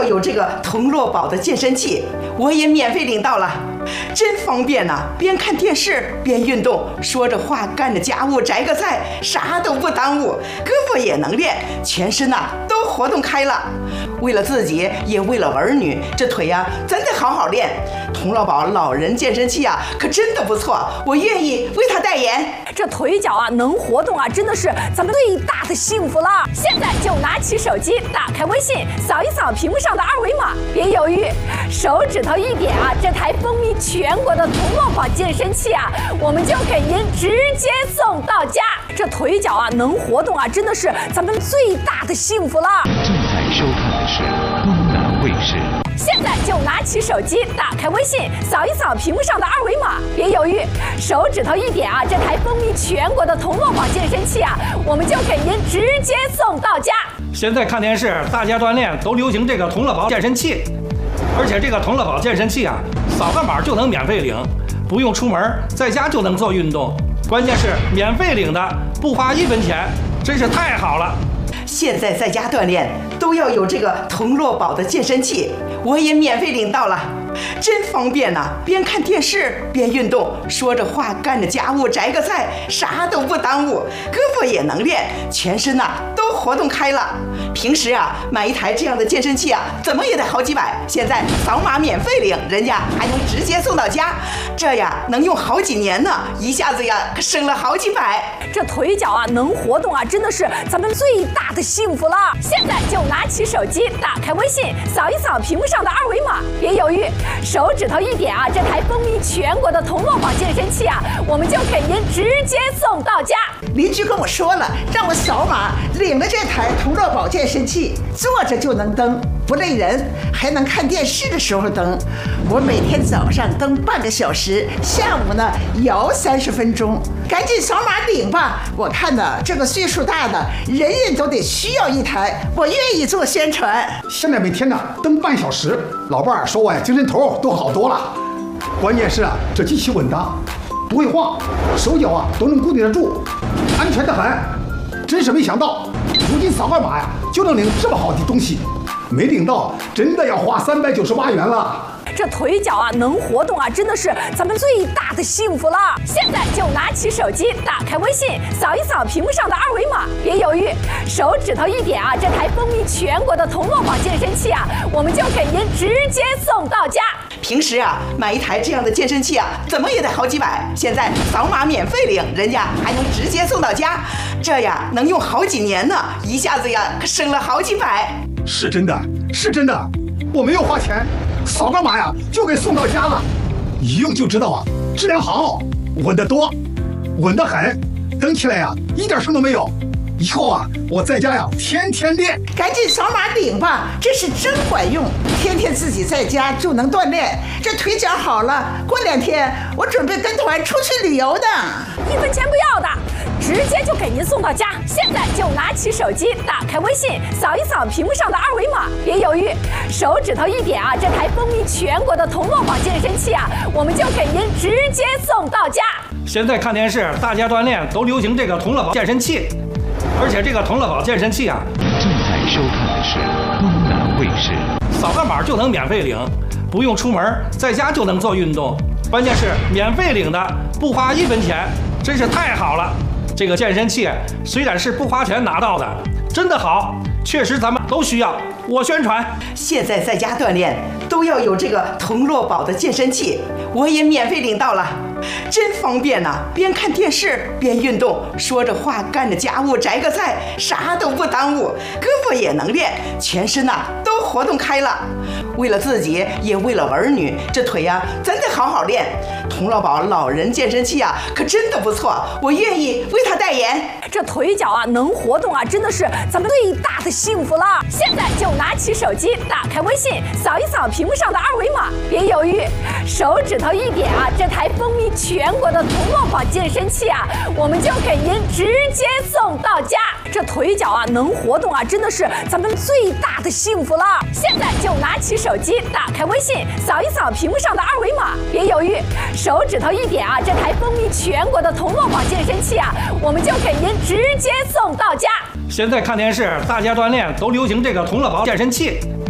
有这个同乐宝的健身器，我也免费领到了，真方便呐！边看电视边运动，说着话干着家务，摘个菜，啥都不耽误，胳膊也能练，全身呐都活动开了。为了自己，也为了儿女，这腿呀真得好好练。同乐宝老人健身器啊，可真的不错，我愿意为他代言。 这腿脚啊能活动啊，真的是咱们最大的幸福了。现在就拿起手机，打开微信，扫一扫屏幕上的二维码，别犹豫，手指头一点啊，这台风靡全国的同乐宝健身器啊，我们就给您直接送到家。这腿脚啊能活动啊，真的是咱们最大的幸福了。 正在收看的是东南卫视。 现在就拿起手机，打开微信，扫一扫屏幕上的二维码，别犹豫，手指头一点啊，这台风靡全国的同乐宝健身器啊，我们就给您直接送到家。 现在看电视，大家锻炼都流行这个同乐宝健身器，而且这个同乐宝健身器啊，扫个码就能免费领，不用出门，在家就能做运动，关键是免费领的，不花1分钱，真是太好了。 现在在家锻炼都要有这个同乐宝的健身器，我也免费领到了，真方便呐！边看电视边运动，说着话干着家务，摘个菜，啥都不耽误，胳膊也能练，全身呐都活动开了。平时啊买一台这样的健身器啊，怎么也得好几百，现在扫码免费领，人家还能直接送到家，这呀能用好几年呢，一下子呀可省了好几百。 这腿脚啊能活动啊，真的是咱们最大的幸福了。现在就拿起手机，打开微信，扫一扫屏幕上的二维码，别犹豫，手指头一点啊，这台风靡全国的同乐宝健身器啊，我们就给您直接送到家。 邻居跟我说了，让我扫码领了这台同乐宝健身器，坐着就能蹬，不累人，还能看电视的时候蹬。我每天早上蹬半个小时，下午呢摇30分钟。赶紧扫码领吧！我看呢，这个岁数大的人人都得需要一台，我愿意做宣传。 现在每天呢蹬半小时，老伴儿说我呀精神头都好多了。关键是啊，这机器稳当，不会晃，手脚啊都能固定得住，安全得很。真是没想到，如今扫个码呀就能领这么好的东西，没领到真的要花398元了。 这腿脚啊能活动啊，真的是咱们最大的幸福了。现在就拿起手机，打开微信，扫一扫屏幕上的二维码，别犹豫，手指头一点啊，这台风靡全国的同乐宝健身器啊，我们就给您直接送到家。 平时啊买一台这样的健身器啊，怎么也得好几百，现在扫码免费领，人家还能直接送到家，这呀能用好几年呢，一下子呀可省了好几百。 是真的，是真的，我没有花钱，扫个码呀就给送到家了，一用就知道啊，质量好，稳得多，稳得很，蹬起来呀一点声都没有。以后啊我在家呀天天练。 赶紧扫码领吧，这是真管用，天天自己在家就能锻炼，这腿脚好了，过2天我准备跟团出去旅游的 ，1分钱不要的，直接就给您送到家。现在就拿起手机，打开微信，扫一扫屏幕上的二维码，别犹豫，手指头一点啊，这台风靡全国的同乐宝健身器啊，我们就给您直接送到家。 现在看电视，大家锻炼都流行这个同乐宝健身器，而且这个同乐宝健身器啊， 正在收看的是东南卫视。 扫个码就能免费领，不用出门，在家就能做运动，关键是免费领的，不花1分钱，真是太好了。这个健身器虽然是不花钱拿到的，真的好，确实咱们都需要。我宣传， 现在在家锻炼都要有这个同乐宝的健身器，我也免费领到了，真方便呐！边看电视边运动，说着话干着家务，摘个菜，啥都不耽误，胳膊也能练，全身呐都活动开了。为了自己，也为了儿女，这腿呀真得好好练。同乐宝老人健身器啊，可真的不错，我愿意为他代言。 这腿脚啊能活动啊，真的是咱们最大的幸福了。现在就拿起手机，打开微信，扫一扫屏幕上的二维码，别犹豫，手指头一点啊，这台风靡全国的同乐宝健身器啊，我们就给您直接送到家。这腿脚啊能活动啊，真的是咱们最大的幸福了。现在就拿起手机，打开微信，扫一扫屏幕上的二维码，别犹豫，手指头一点啊，这台风靡全国的同乐宝健身器啊，我们就给您直接送到家。 现在看电视，大家锻炼都流行这个同乐宝健身器，